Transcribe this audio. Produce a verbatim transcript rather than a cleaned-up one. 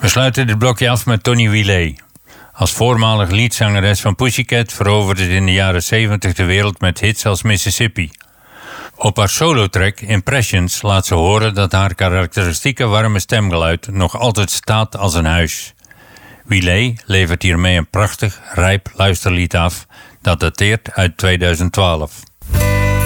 We sluiten dit blokje af met Tony Willet. Als voormalig leadzangeres van Pussycat veroverde ze in de jaren zeventig de wereld met hits als Mississippi. Op haar solotrack Impressions laat ze horen dat haar karakteristieke warme stemgeluid nog altijd staat als een huis. Willet levert hiermee een prachtig, rijp luisterlied af dat dateert uit tweeduizend twaalf.